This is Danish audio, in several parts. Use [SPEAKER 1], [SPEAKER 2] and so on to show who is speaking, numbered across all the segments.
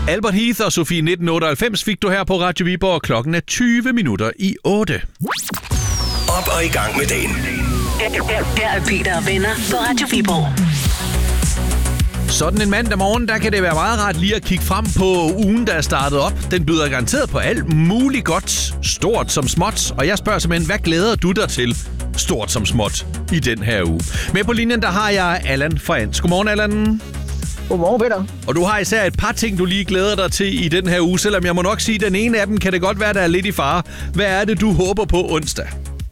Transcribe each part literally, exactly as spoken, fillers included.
[SPEAKER 1] Albert Heath og Sofie nitten otteoghalvfems fik du her på Radio Viborg. Klokken er tyve minutter i otte.
[SPEAKER 2] Op og i gang med dagen.
[SPEAKER 3] Her er Peter og venner på Radio Viborg.
[SPEAKER 1] Sådan en mandag morgen, der kan det være meget rart lige at kigge frem på ugen, der er startet op. Den byder garanteret på alt muligt godt, stort som småt. Og jeg spørger simpelthen, hvad glæder du dig til, stort som småt, i den her uge? Med på linjen, der har jeg Allan fra Ans. Godmorgen, Allan.
[SPEAKER 4] Godmorgen, Peter.
[SPEAKER 1] Og du har især et par ting, du lige glæder dig til i den her uge, selvom jeg må nok sige, at den ene af dem kan det godt være, der er lidt i fare. Hvad er det, du håber på onsdag?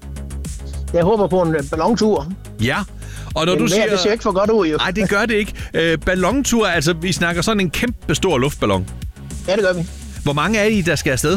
[SPEAKER 4] Jeg håber på en ballontur.
[SPEAKER 1] Ja. Og når
[SPEAKER 4] Men
[SPEAKER 1] du
[SPEAKER 4] mere,
[SPEAKER 1] siger...
[SPEAKER 4] det ser ikke for godt ud, jo.
[SPEAKER 1] Nej, det gør det ikke. Øh, ballontur, altså vi snakker sådan en kæmpe stor luftballon.
[SPEAKER 4] Ja, det gør vi.
[SPEAKER 1] Hvor mange er I, der skal afsted?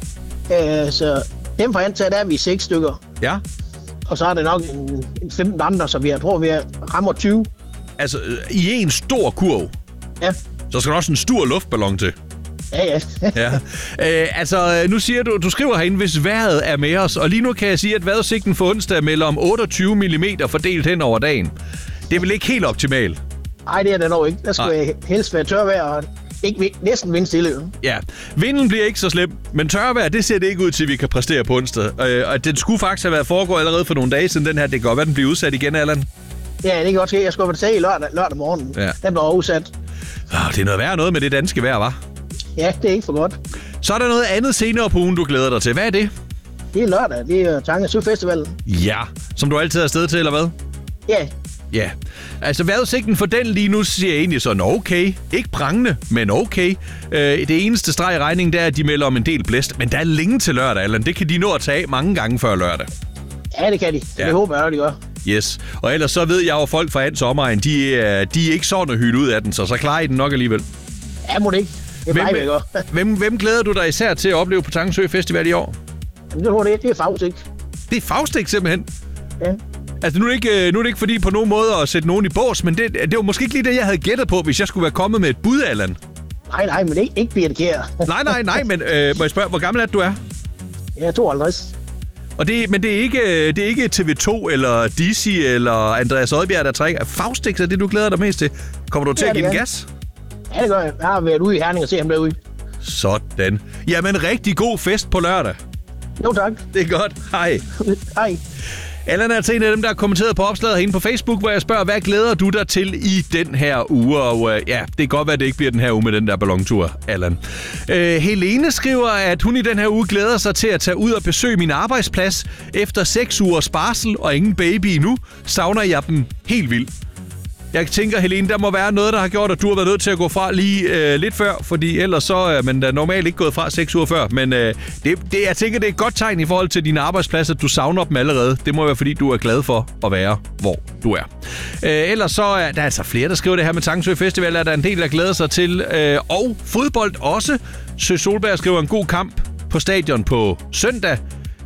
[SPEAKER 4] Øh, så dem fra antaget, der er vi seks stykker.
[SPEAKER 1] Ja.
[SPEAKER 4] Og så er det nok en, en femten andre, så vi jeg tror, vi rammer tyve.
[SPEAKER 1] Altså, i en stor kurv.
[SPEAKER 4] Ja.
[SPEAKER 1] Så skal der også en stor luftballon til.
[SPEAKER 4] Ja, ja.
[SPEAKER 1] Ja. Øh, altså, nu siger du, du skriver herinde, hvis vejret er med os. Og lige nu kan jeg sige, at vejrudsigten for onsdag melder om otteogtyve millimeter fordelt hen over dagen. Det er vel ikke helt optimalt?
[SPEAKER 4] Nej, det er det nok ikke. Der skal Nej. helst være tørvejr og ikke, næsten vindstille.
[SPEAKER 1] Ja, vinden bliver ikke så slem, men tørvejr, det ser det ikke ud til, at vi kan præstere på onsdag. Øh, og den skulle faktisk have været foregået allerede for nogle dage siden, den her. Det kan godt være, den bliver udsat igen, Allan.
[SPEAKER 4] Ja, det kan godt ske. Jeg skulle være til lørdag, lørdag morgen.
[SPEAKER 1] Ja.
[SPEAKER 4] Den blev udsat.
[SPEAKER 1] Oh, det er noget værre noget med det danske vejr, hva'?
[SPEAKER 4] Ja, det er ikke for godt.
[SPEAKER 1] Så er der noget andet senere på ugen, du glæder dig til. Hvad er det?
[SPEAKER 4] Det er lørdag. Det er Tange Søfestivalen.
[SPEAKER 1] Ja, som du altid er afsted til, eller hvad?
[SPEAKER 4] Ja.
[SPEAKER 1] Ja, altså vejrudsigten for den lige nu siger jeg egentlig sådan okay. Ikke prangende, men okay. Øh, det eneste streg i regningen, der er, at de melder om en del blæst. Men der er længe til lørdag, Allan. Det kan de nå at tage mange gange før lørdag.
[SPEAKER 4] Ja, det kan de. Ja. Det håber jeg, at de gør.
[SPEAKER 1] Yes. Og ellers så ved jeg jo, folk fra Ans omegn, de er, de er ikke sådan at hylde ud af den, så så klarer I den nok alligevel.
[SPEAKER 4] Ja, må det ikke. Det
[SPEAKER 1] hvem,
[SPEAKER 4] mig, ikke
[SPEAKER 1] hvem, hvem glæder du dig især til at opleve på Tangsø Festival i år?
[SPEAKER 4] Jamen, det, det, det er Faustik.
[SPEAKER 1] Det er Faustik simpelthen?
[SPEAKER 4] Ja.
[SPEAKER 1] Altså, nu er, det ikke, nu er det ikke fordi på nogen måde at sætte nogen i bås, men det, det var måske ikke lige det, jeg havde gættet på, hvis jeg skulle være kommet med et bud, Allan.
[SPEAKER 4] Nej, nej, men ikke, ikke Birte Kjær.
[SPEAKER 1] nej, nej, nej, men øh, må jeg spørge, hvor gammel er du er?
[SPEAKER 4] Jeg er tooghalvtreds. Og
[SPEAKER 1] det, men det er, ikke, det er ikke T V to eller Dizzy eller Andreas Oddbjerg, der trækker. Faustik er det, du glæder dig mest til. Kommer du til ja, at give den gas?
[SPEAKER 4] Ja, det gør jeg. Jeg har været ude i Herning og se ham derude.
[SPEAKER 1] Sådan. Jamen, rigtig god fest på lørdag.
[SPEAKER 4] Jo, tak.
[SPEAKER 1] Det er godt. Hej.
[SPEAKER 4] Hej.
[SPEAKER 1] Allan er til en af dem, der har kommenteret på opslaget herinde på Facebook, hvor jeg spørger, hvad glæder du dig til i den her uge? Og uh, ja, det kan godt være, at det ikke bliver den her uge med den der ballontur, Allan. Uh, Helene skriver, at hun i den her uge glæder sig til at tage ud og besøge min arbejdsplads. Efter seks ugers barsel og ingen baby endnu, savner jeg dem helt vildt. Jeg tænker, Helene, der må være noget, der har gjort, at du har været nødt til at gå fra lige øh, lidt før, fordi ellers så er man da normalt ikke gået fra seks uger før. Men øh, det, det, jeg tænker, det er et godt tegn i forhold til dine arbejdspladser, at du savner dem allerede. Det må være, fordi du er glad for at være, hvor du er. Øh, ellers så er der altså flere, der skriver det her med Tangsø Festival, er der en del, der glæder sig til. Øh, og fodbold også. Søs Solberg skriver en god kamp på stadion på søndag.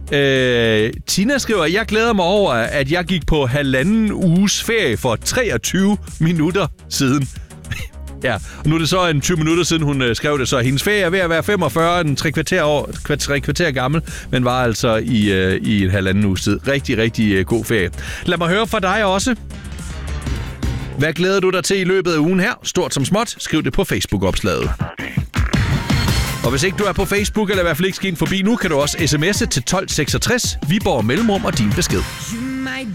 [SPEAKER 1] Øh, Tina skriver, jeg glæder mig over, at jeg gik på halvanden uges ferie for treogtyve minutter siden. Ja, og nu er det så en tyve minutter siden, hun øh, skrev det, så hendes ferie er ved at være femogfyrre, en tre kvarter, år, tre kvarter gammel, men var altså i, øh, i en halvanden uges tid. Rigtig, rigtig øh, god ferie. Lad mig høre fra dig også. Hvad glæder du dig til i løbet af ugen her? Stort som småt, skriv det på Facebook-opslaget. Og hvis ikke du er på Facebook, eller i hvert fald ikke skal ind forbi nu, kan du også sms'e til tolv seksogtres, Viborg Mellemrum og din besked.